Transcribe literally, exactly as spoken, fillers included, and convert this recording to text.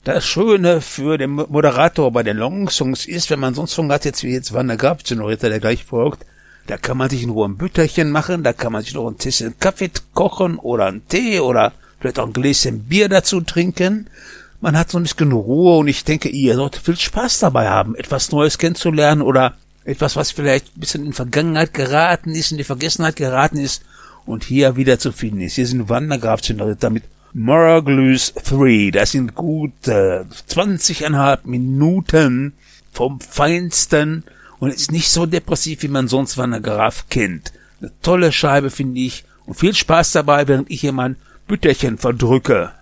Das Schöne für den Moderator bei den Long-Songs ist, wenn man so einen Song hat, jetzt wie jetzt Wanda Graf, Senorita, der gleich folgt, da kann man sich in Ruhe ein Bütterchen machen, da kann man sich noch ein Tässchen Kaffee kochen oder einen Tee oder vielleicht auch ein Gläschen Bier dazu trinken. Man hat so ein bisschen Ruhe und ich denke, ihr solltet viel Spaß dabei haben, etwas Neues kennenzulernen oder etwas, was vielleicht ein bisschen in Vergangenheit geraten ist, in die Vergessenheit geraten ist und hier wieder zu finden ist. Hier sind Wanda Graf, Senorita mit Morglues drei. Das sind gut äh, zwanzig Komma fünf Minuten vom Feinsten und es ist nicht so depressiv, wie man sonst Wanda Graf kennt. Eine tolle Scheibe, finde ich, und viel Spaß dabei, während ich hier mein Bütterchen verdrücke.